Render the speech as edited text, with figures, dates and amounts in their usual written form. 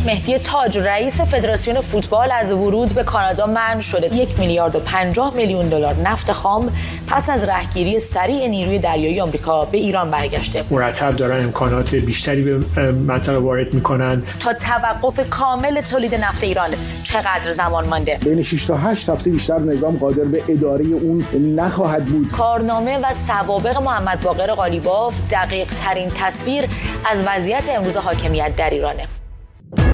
مهدی تاج رئیس فدراسیون فوتبال از ورود به کانادا منع شده. 1 میلیارد و 50 میلیون دلار نفت خام پس از رهگیری سریع نیروی دریایی آمریکا به ایران برگشته. مرتب دارن امکانات بیشتری به منطقه وارد میکنن. تا توقف کامل تولید نفت ایران چقدر زمان مانده؟ بین 6 تا 8 هفته بیشتر نظام قادر به اداره اون نخواهد بود. کارنامه و سوابق محمد باقر قالیباف دقیق ترین تصویر از وضعیت امروز حاکمیت در ایرانه.